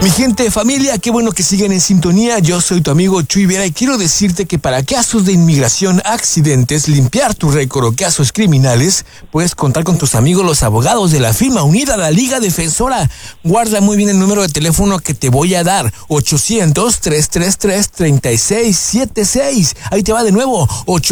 Mi gente, familia, qué bueno que siguen en sintonía. Yo soy tu amigo Chuy Vera y quiero decirte que para casos de inmigración, accidentes, limpiar tu récord o casos criminales, puedes contar con tus amigos los abogados de la firma unida, la Liga Defensora. Guarda muy bien el número de teléfono que te voy a dar, 800-333-3676. Ahí te va de nuevo,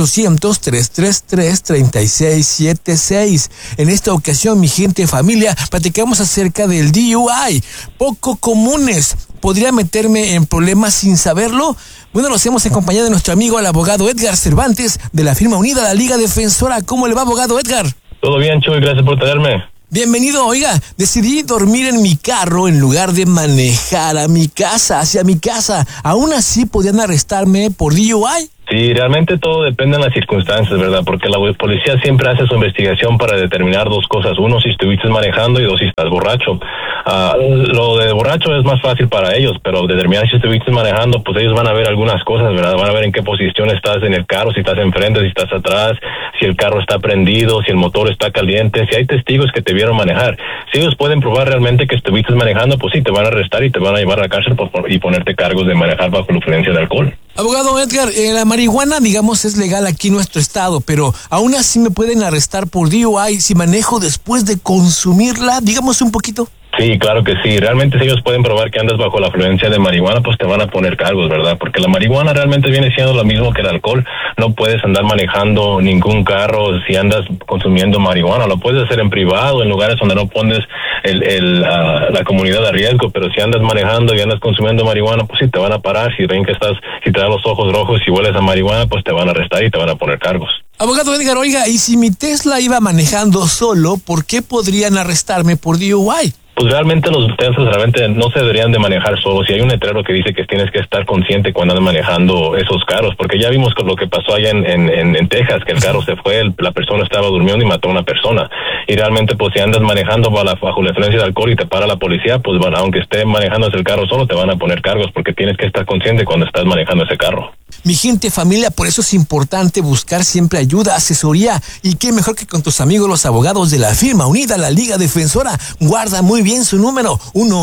800-333-3676. En esta ocasión, mi gente, familia, platicamos acerca del DUI, poco común. ¿Podría meterme en problemas sin saberlo? Bueno, lo hacemos en compañía de nuestro amigo, el abogado Edgar Cervantes, de la firma unida, la Liga Defensora. ¿Cómo le va, abogado Edgar? Todo bien, Chuy, gracias por traerme. Bienvenido. Oiga, decidí dormir en mi carro en lugar de manejar hacia mi casa. ¿Aún así podían arrestarme por DUI? Sí, realmente todo depende de las circunstancias, ¿verdad? Porque la policía siempre hace su investigación para determinar dos cosas. Uno, si estuviste manejando, y dos, si estás borracho. Lo de borracho es más fácil para ellos, pero determinar si estuviste manejando, pues ellos van a ver algunas cosas, ¿verdad? Van a ver en qué posición estás en el carro, si estás enfrente, si estás atrás, si el carro está prendido, si el motor está caliente, si hay testigos que te vieron manejar. Si ellos pueden probar realmente que estuviste manejando, pues sí, te van a arrestar y te van a llevar a la cárcel y ponerte cargos de manejar bajo la influencia de alcohol. Abogado Edgar, la marihuana, digamos, es legal aquí en nuestro estado, pero aún así me pueden arrestar por DUI si manejo después de consumirla, digamos un poquito. Sí, claro que sí. Realmente si ellos pueden probar que andas bajo la influencia de marihuana, pues te van a poner cargos, ¿verdad? Porque la marihuana realmente viene siendo lo mismo que el alcohol. No puedes andar manejando ningún carro si andas consumiendo marihuana. Lo puedes hacer en privado, en lugares donde no pones la comunidad a riesgo, pero si andas manejando y andas consumiendo marihuana, pues sí te van a parar. Si ven que si te dan los ojos rojos y hueles a marihuana, pues te van a arrestar y te van a poner cargos. Abogado Edgar, oiga, y si mi Tesla iba manejando solo, ¿por qué podrían arrestarme por DUI? Pues realmente los Teslas realmente no se deberían de manejar solos. Si hay un letrero que dice que tienes que estar consciente cuando andas manejando esos carros, porque ya vimos lo que pasó allá en Texas, que el carro se fue, la persona estaba durmiendo y mató a una persona. Y realmente, pues si andas manejando bajo la influencia de alcohol y te para la policía, pues bueno, aunque esté manejando el carro solo, te van a poner cargos porque tienes que estar consciente cuando estás manejando ese carro. Mi gente, familia, por eso es importante buscar siempre ayuda, asesoría, y qué mejor que con tus amigos los abogados de la firma unida, la Liga Defensora. Guarda muy bien su número,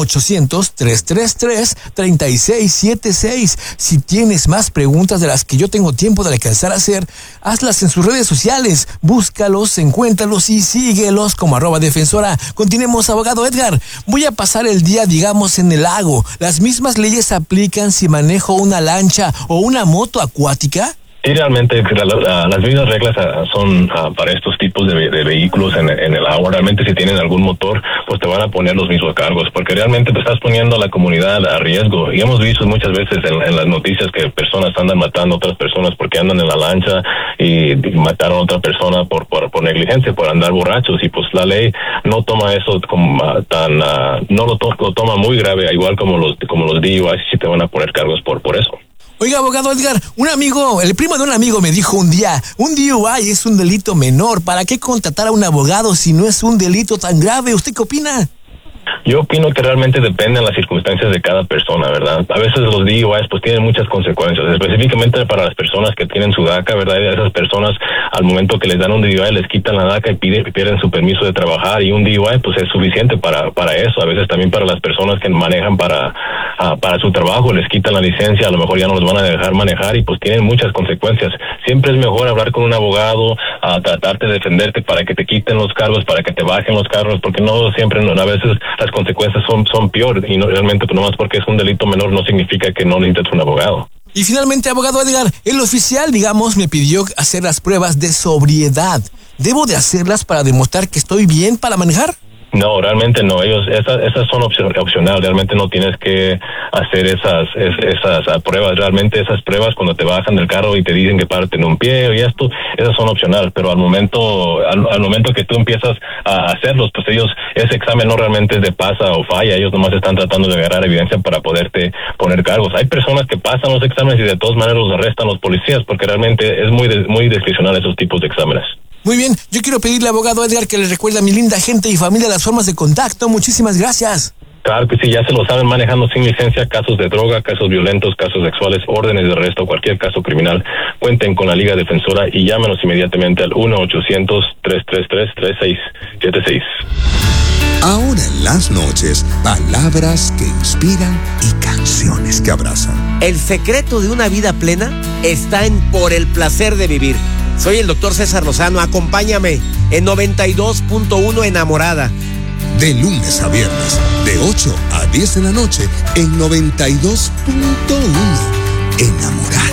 1-800-333-3676. Si tienes más preguntas de las que yo tengo tiempo de alcanzar a hacer, hazlas en sus redes sociales, búscalos, encuéntralos y síguelos como @defensora. Continuemos, abogado Edgar. Voy a pasar el día, digamos, en el lago. ¿Las mismas leyes aplican si manejo una lancha o una moto acuática? Sí, realmente las mismas reglas son para estos tipos de vehículos en el agua. Realmente si tienen algún motor, pues te van a poner los mismos cargos, porque realmente te estás poniendo a la comunidad a riesgo. Y hemos visto muchas veces en las noticias que personas andan matando a otras personas porque andan en la lancha y mataron a otra persona por negligencia, por andar borrachos. Y pues la ley no toma eso como no lo toma muy grave, igual como los DUI, si te van a poner cargos por eso. Oiga, abogado Edgar, el primo de un amigo me dijo un día, un DUI es un delito menor. ¿Para qué contratar a un abogado si no es un delito tan grave? ¿Usted qué opina? Yo opino que realmente dependen las circunstancias de cada persona, ¿verdad? A veces los DUIs pues tienen muchas consecuencias, específicamente para las personas que tienen su DACA, ¿verdad? Esas personas al momento que les dan un DUI les quitan la DACA y pierden su permiso de trabajar, y un DUI pues es suficiente para eso. A veces también para las personas que manejan para su trabajo les quitan la licencia, a lo mejor ya no los van a dejar manejar y pues tienen muchas consecuencias. Siempre es mejor hablar con un abogado, tratarte de defenderte para que te quiten los cargos, para que te bajen los cargos, porque a veces las consecuencias son peor, y realmente pues nomás porque es un delito menor no significa que no necesites un abogado. Y finalmente, abogado Edgar, el oficial, digamos, me pidió hacer las pruebas de sobriedad. ¿Debo de hacerlas para demostrar que estoy bien para manejar? No, realmente no. Esas son opcionales. Realmente no tienes que hacer esas pruebas. Realmente esas pruebas cuando te bajan del carro y te dicen que párate en un pie y esto, esas son opcionales. Pero al momento que tú empiezas a hacerlos, pues ese examen no realmente es de pasa o falla. Ellos nomás están tratando de agarrar evidencia para poderte poner cargos. Hay personas que pasan los exámenes y de todas maneras los arrestan los policías porque realmente es muy discrecional esos tipos de exámenes. Muy bien, yo quiero pedirle, abogado Edgar, que le recuerde a mi linda gente y familia las formas de contacto. Muchísimas gracias. Claro que sí, ya se lo saben, manejando sin licencia, casos de droga, casos violentos, casos sexuales, órdenes de arresto, cualquier caso criminal, cuenten con la Liga Defensora y llámenos inmediatamente al 1-800-333-3676. Ahora en las noches, palabras que inspiran y canciones que abrazan. El secreto de una vida plena está en Por el placer de vivir. Soy el doctor César Lozano. Acompáñame en 92.1 Enamorada. De lunes a viernes, de 8 a 10 de la noche, en 92.1 Enamorada.